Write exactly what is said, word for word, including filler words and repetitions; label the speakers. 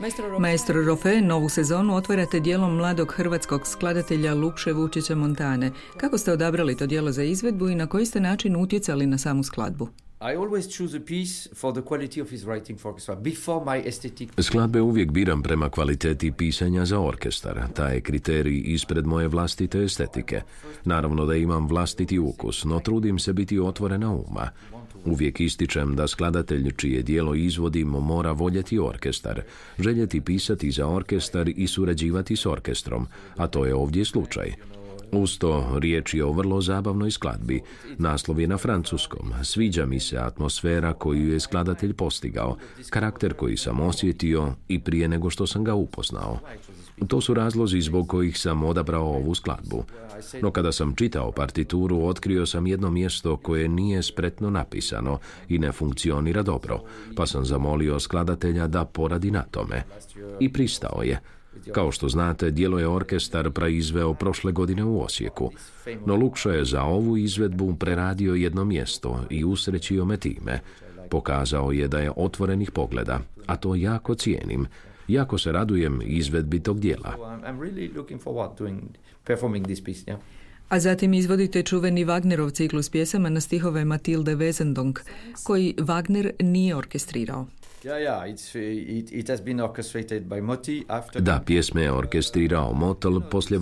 Speaker 1: Maestro Rofe novu sezonu otvarate djelom mladog hrvatskog skladatelja Lukše Vučića Montane. Kako ste odabrali to djelo za izvedbu i na koji ste način utjecali na samu skladbu?
Speaker 2: I always choose a piece for the quality of his writing for orchestra before my aesthetic.
Speaker 3: Skladbe uvijek biram prema kvaliteti pisanja za orkestar. Taj je kriterij ispred moje vlastite estetike. Naravno da imam vlastiti ukus, no trudim se biti otvorena uma. Uvijek ističem da skladatelj čije djelo izvodimo mora voljeti orkestar, željeti pisati za orkestar i surađivati s orkestrom, a to je ovdje slučaj. Uz to, riječ je o vrlo zabavnoj skladbi. Naslov je na francuskom. Sviđa mi se atmosfera koju je skladatelj postigao, karakter koji sam osjetio i prije nego što sam ga upoznao. To su razlozi zbog kojih sam odabrao ovu skladbu. No kada sam čitao partituru, otkrio sam jedno mjesto koje nije spretno napisano i ne funkcionira dobro, pa sam zamolio skladatelja da poradi na tome. I pristao je. Kao što znate, djelo je orkestar proizveo prošle godine u Osijeku, no Lukša je za ovu izvedbu preradio jedno mjesto i usrećio me time. Pokazao je da je otvorenih pogleda, a to jako cijenim. Jako se radujem izvedbi tog djela.
Speaker 1: A zatim izvodite čuveni Wagnerov ciklus pjesama na stihove Matilde Wesendonck, koji Wagner nije orkestrirao.
Speaker 3: Da, pjesme je orkestrirao Mottl poslije